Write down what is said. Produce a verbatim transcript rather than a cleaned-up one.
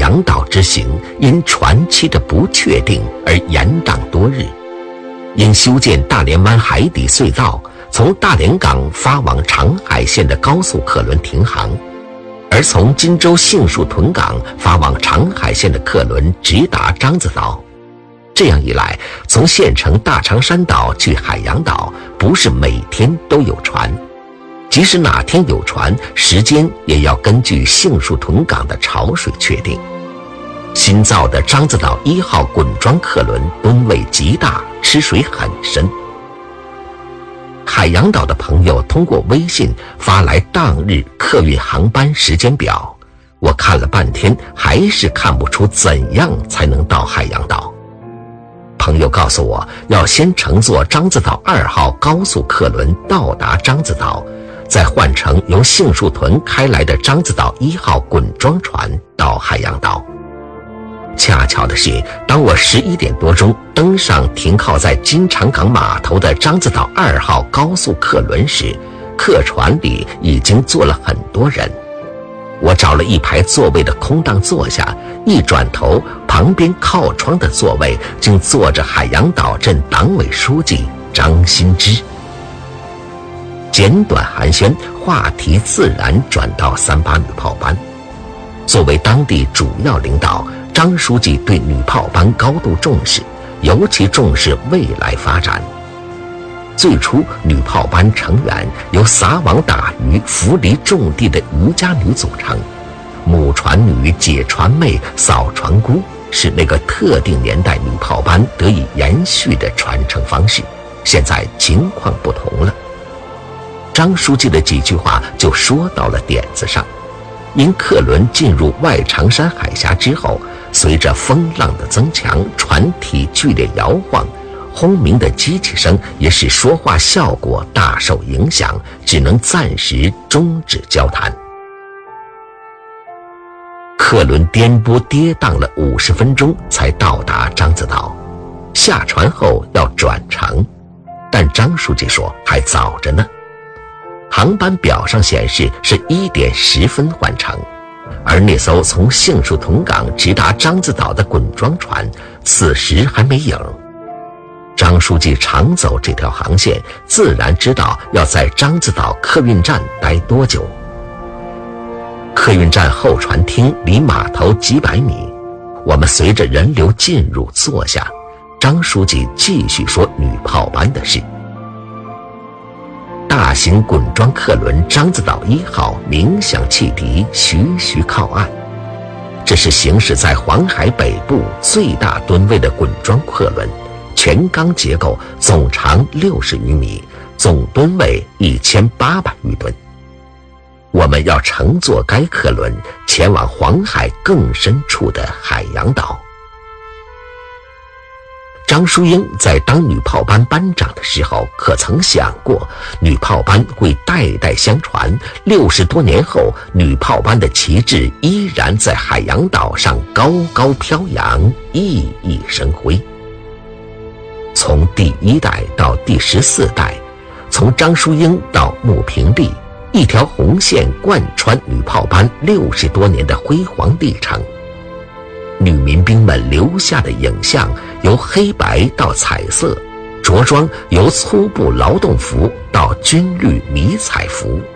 洋岛之行因船期的不确定而延宕多日。因修建大连湾海底隧道，从大连港发往长海线的高速客轮停航，而从金州杏树屯港发往长海线的客轮直达獐子岛。这样一来，从县城大长山岛去海洋岛不是每天都有船，即使哪天有船，时间也要根据杏树屯港的潮水确定。新造的獐子岛一号滚装客轮吨位极大，吃水很深。海洋岛的朋友通过微信发来当日客运航班时间表，我看了半天，还是看不出怎样才能到海洋岛。朋友告诉我，要先乘坐獐子岛二号高速客轮到达獐子岛，再换乘由杏树屯开来的獐子岛一号滚装船到海洋岛。恰巧的是，当我十一点多钟登上停靠在金长港码头的獐子岛二号高速客轮时，客船里已经坐了很多人。我找了一排座位的空档坐下，一转头，旁边靠窗的座位竟坐着海洋岛镇党委书记张新之。简短寒暄，话题自然转到三八女炮班。作为当地主要领导，张书记对女炮班高度重视，尤其重视未来发展。最初，女炮班成员由撒网打鱼、扶犁种地的渔家女组成，母船女、解船妹、扫船姑是那个特定年代女炮班得以延续的传承方式。现在情况不同了，张书记的几句话就说到了点子上。因客轮进入外长山海峡之后，随着风浪的增强，船体剧烈摇晃，轰鸣的机器声也使说话效果大受影响，只能暂时终止交谈。客轮颠簸跌宕了五十分钟才到达獐子岛，下船后要转乘，但张书记说还早着呢。航班表上显示是一点十分换乘，而那艘从杏树屯港直达獐子岛的滚装船此时还没影。张书记常走这条航线，自然知道要在獐子岛客运站待多久。客运站候船厅离码头几百米，我们随着人流进入坐下，张书记继续说女炮班的事。大型滚装客轮獐子岛一号鸣响汽笛，徐徐靠岸。这是行驶在黄海北部最大吨位的滚装客轮，全钢结构，总长六十余米，总吨位一千八百余吨。我们要乘坐该客轮前往黄海更深处的海洋岛。张淑英在当女炮班班长的时候，可曾想过女炮班会代代相传，六十多年后，女炮班的旗帜依然在海洋岛上高高飘扬，熠熠生辉。从第一代到第十四代，从张淑英到穆平利，一条红线贯穿女炮班六十多年的辉煌历程。女民兵们留下的影像由黑白到彩色，着装由粗布劳动服到军绿迷彩服。